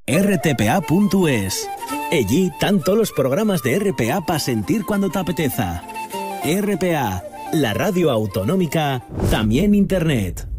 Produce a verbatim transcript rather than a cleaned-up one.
erre te pe a punto es. Allí están todos los programas de erre pe a para sentir cuando te apeteza. erre pe a, la radio autonómica, también internet.